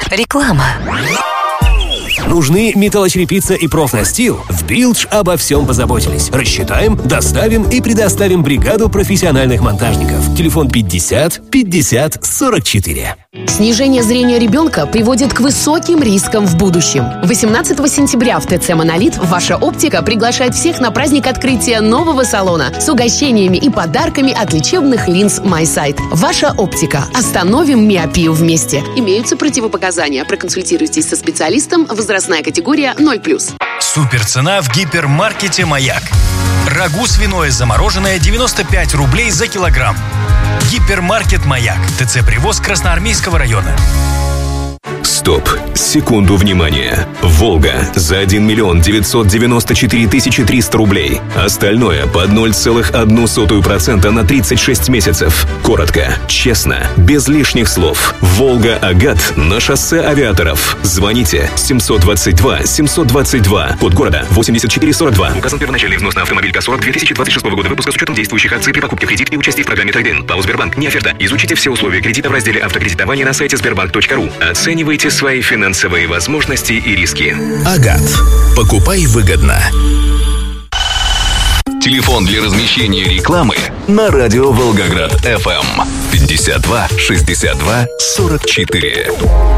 Реклама. Нужны металлочерепица и профнастил? В Билдж обо всем позаботились. Рассчитаем, доставим и предоставим бригаду профессиональных монтажников. Телефон 50 50 44. Снижение зрения ребенка приводит к высоким рискам в будущем. 18 сентября в ТЦ «Монолит» ваша оптика приглашает всех на праздник открытия нового салона с угощениями и подарками от лечебных линз MySight. Ваша оптика. Остановим миопию вместе. Имеются противопоказания. Проконсультируйтесь со специалистом. Возрастная категория 0+. Суперцена в гипермаркете «Маяк». Рагу свиное замороженное 95 рублей за килограмм. Гипермаркет «Маяк». ТЦ «Привоз» Красноармейского района. Стоп! Секунду внимания. «Волга» за 1 994 300 рублей. Остальное под 0,01% на 36 месяцев. Коротко, честно, без лишних слов. «Волга Агат» на шоссе Авиаторов. Звоните 722 722. Код города 8442. Указан первоначальный взнос на автомобиль КА-40 2026 года выпуска с учетом действующих акций при покупке в кредит и участии в программе «Трейд-ин». ПАО «Сбербанк». Не оферта. Изучите все условия кредита в разделе «Автокредитование» на сайте sberbank.ru. Оценивайте свои финансовые возможности и риски. Агат. Покупай выгодно. Телефон для размещения рекламы на радио Волгоград FM 52 62 44.